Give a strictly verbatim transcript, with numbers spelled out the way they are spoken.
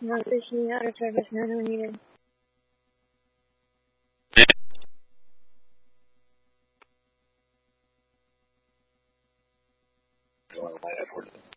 Not fishing, out of service, no, no needed. You want to line up for